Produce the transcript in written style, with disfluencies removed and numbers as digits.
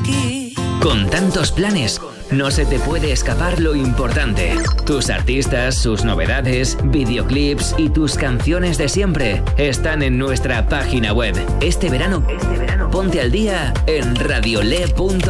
aquí. Con tantos planes, no se te puede escapar lo importante. Tus artistas, sus novedades, videoclips y tus canciones de siempre están en nuestra página web. Este verano, ponte al día en radiole.com.